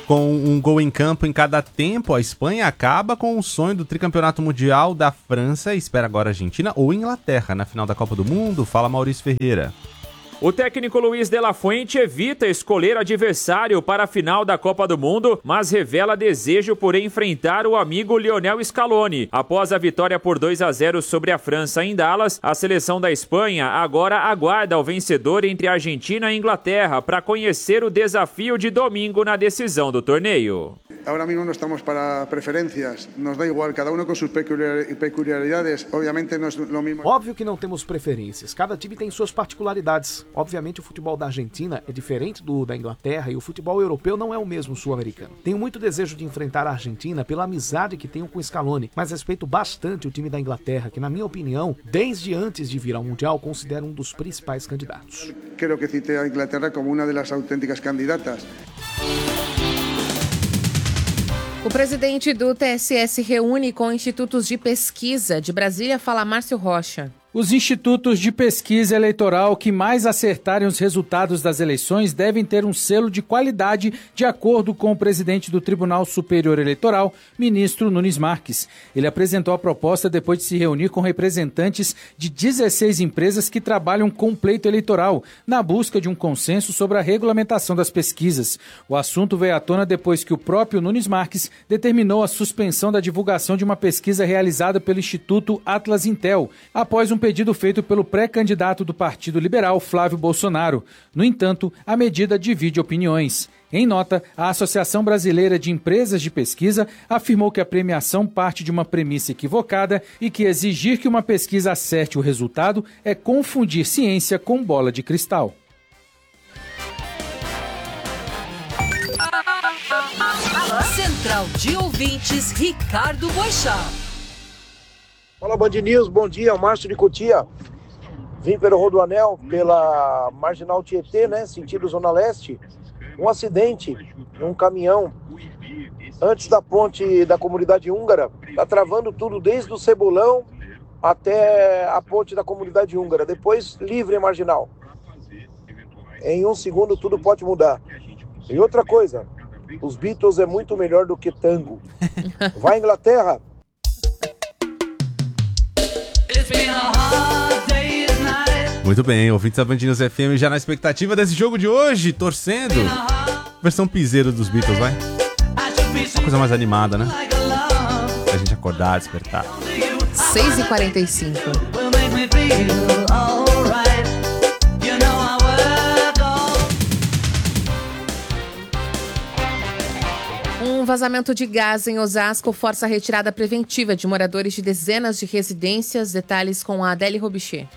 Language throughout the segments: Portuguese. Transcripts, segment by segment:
Com um gol em campo em cada tempo, a Espanha acaba com o sonho do tricampeonato mundial da França e espera agora a Argentina ou Inglaterra na final da Copa do Mundo. Fala, Maurício Ferreira. O técnico Luiz de la Fuente evita escolher adversário para a final da Copa do Mundo, mas revela desejo por enfrentar o amigo Lionel Scaloni. Após a vitória por 2-0 sobre a França em Dallas, a seleção da Espanha agora aguarda o vencedor entre Argentina e Inglaterra para conhecer o desafio de domingo na decisão do torneio. Ahora mismo no estamos para preferencias, nos da igual, cada uno con sus peculiaridades, obviamente no es lo mismo. Óbvio que não temos preferências, cada time tem suas particularidades. Obviamente o futebol da Argentina é diferente do da Inglaterra e o futebol europeu não é o mesmo sul-americano. Tenho muito desejo de enfrentar a Argentina pela amizade que tenho com o Scaloni, mas respeito bastante o time da Inglaterra, que na minha opinião, desde antes de vir ao Mundial, considero um dos principais candidatos. Creo que cité a Inglaterra como uma das autênticas candidatas. O presidente do TSE se reúne com institutos de pesquisa. De Brasília, fala Márcio Rocha. Os institutos de pesquisa eleitoral que mais acertarem os resultados das eleições devem ter um selo de qualidade, de acordo com o presidente do Tribunal Superior Eleitoral, ministro Nunes Marques. Ele apresentou a proposta depois de se reunir com representantes de 16 empresas que trabalham com pleito eleitoral, na busca de um consenso sobre a regulamentação das pesquisas. O assunto veio à tona depois que o próprio Nunes Marques determinou a suspensão da divulgação de uma pesquisa realizada pelo Instituto Atlas Intel, após um pedido feito pelo pré-candidato do Partido Liberal, Flávio Bolsonaro. No entanto, a medida divide opiniões. Em nota, a Associação Brasileira de Empresas de Pesquisa afirmou que a premiação parte de uma premissa equivocada e que exigir que uma pesquisa acerte o resultado é confundir ciência com bola de cristal. Central de Ouvintes, Ricardo Boechat. Fala, Band News, bom dia, Márcio de Cotia. Vim pelo Rodoanel, pela Marginal Tietê, né, sentido Zona Leste. Um acidente, um caminhão, antes da ponte da comunidade húngara. Tá travando tudo, desde o Cebolão até a ponte da comunidade húngara. Depois, livre a Marginal. Em um segundo, tudo pode mudar. E outra coisa, os Beatles é muito melhor do que tango. Vai, Inglaterra! Muito bem, ouvintes da Band News FM já na expectativa desse jogo de hoje, torcendo. Versão piseiro dos Beatles, vai? Uma coisa mais animada, né? Pra gente acordar, despertar. 6h45. Um vazamento de gás em Osasco força a retirada preventiva de moradores de dezenas de residências. Detalhes com a Adélie Robichê.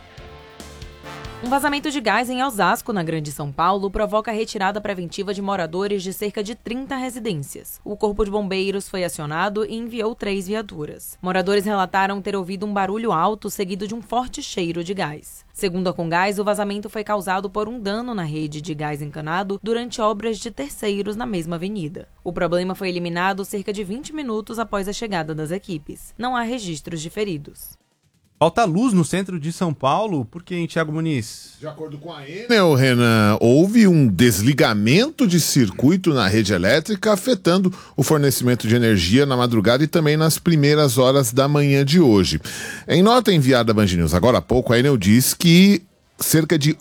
Um vazamento de gás em Osasco, na Grande São Paulo, provoca a retirada preventiva de moradores de cerca de 30 residências. O Corpo de Bombeiros foi acionado e enviou 3 viaturas. Moradores relataram ter ouvido um barulho alto seguido de um forte cheiro de gás. Segundo a Comgás, o vazamento foi causado por um dano na rede de gás encanado durante obras de terceiros na mesma avenida. O problema foi eliminado cerca de 20 minutos após a chegada das equipes. Não há registros de feridos. Falta luz no centro de São Paulo, por que, hein, Thiago Muniz? De acordo com a Enel, Renan, houve um desligamento de circuito na rede elétrica, afetando o fornecimento de energia na madrugada e também nas primeiras horas da manhã de hoje. Em nota enviada à Band News agora há pouco, a Enel diz que cerca de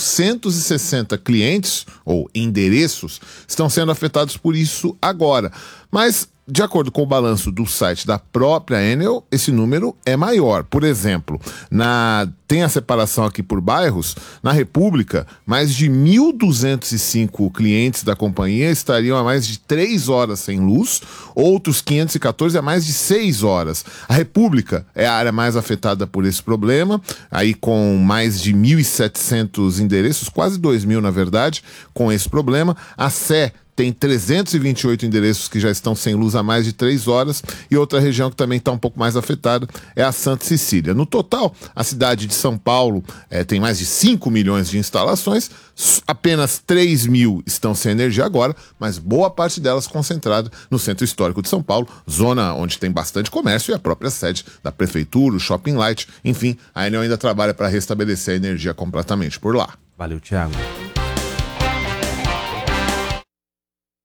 860 clientes ou endereços estão sendo afetados por isso agora. Mas, de acordo com o balanço do site da própria Enel, esse número é maior. Por exemplo, tem a separação aqui por bairros. Na República, mais de 1.205 clientes da companhia estariam há mais de 3 horas sem luz, outros 514 há mais de 6 horas. A República é a área mais afetada por esse problema, aí com mais de 1.700 endereços, quase 2.000 na verdade, com esse problema. A Sé tem 328 endereços que já estão sem luz há mais de 3 horas e outra região que também está um pouco mais afetada é a Santa Cecília. No total, a cidade de São Paulo tem mais de 5 milhões de instalações, apenas 3 mil estão sem energia agora, mas boa parte delas concentrada no centro histórico de São Paulo, zona onde tem bastante comércio e a própria sede da prefeitura, o Shopping Light. Enfim, a Enel ainda trabalha para restabelecer a energia completamente por lá. Valeu, Thiago.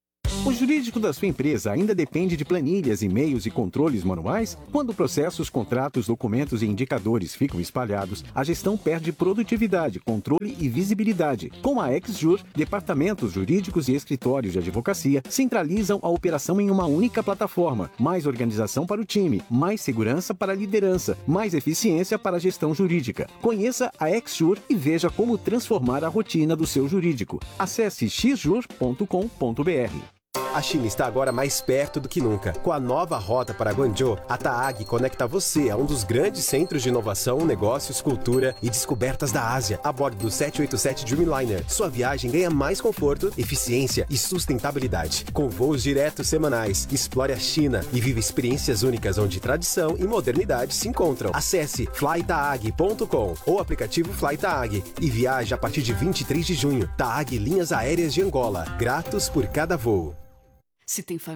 O jurídico da sua empresa ainda depende de planilhas, e-mails e controles manuais? Quando processos, contratos, documentos e indicadores ficam espalhados, a gestão perde produtividade, controle e visibilidade. Com a XJur, departamentos jurídicos e escritórios de advocacia centralizam a operação em uma única plataforma. Mais organização para o time, mais segurança para a liderança, mais eficiência para a gestão jurídica. Conheça a XJur e veja como transformar a rotina do seu jurídico. Acesse xjur.com.br. A China está agora mais perto do que nunca. Com a nova rota para Guangzhou, a TAAG conecta você a um dos grandes centros de inovação, negócios, cultura e descobertas da Ásia, a bordo do 787 Dreamliner. Sua viagem ganha mais conforto, eficiência e sustentabilidade. Com voos diretos semanais, explore a China e viva experiências únicas onde tradição e modernidade se encontram. Acesse flytaag.com ou aplicativo FlyTaag e viaje a partir de 23 de junho. TAAG Linhas Aéreas de Angola. Gratos por cada voo. Se tem família